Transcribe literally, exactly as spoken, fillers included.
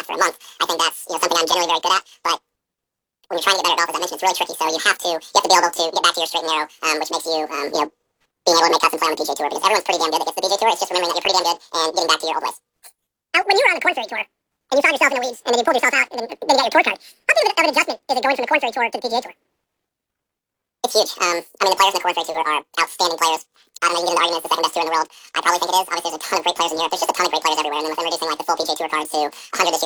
half or a month. I think that's you know something I'm generally very good at. But when you're trying to get better at golf, as I mentioned, it's really tricky. So you have to you have to be able to get back to your straight and narrow, um, which makes you um, you know being able to make cuts and play on the P G A Tour because everyone's pretty damn good that gets the P G A Tour. It's just remembering that you're pretty damn good and getting back to your old ways. Now, when you were on the Corn Ferry Tour and you found yourself in the weeds and then you pulled yourself out and then, then you got your tour card, how big of an adjustment is it going from the Corn Ferry Tour to the P G A Tour? It's huge. Um, I mean, the players in the Corn Ferry Tour are outstanding players. I don't know, you can get into arguments, the second best tour in the world. I probably think it is. Obviously, there's a ton of great players in Europe. There's just a ton of great players everywhere. And then with them reducing like the full P G A Tour cards to one hundred this year,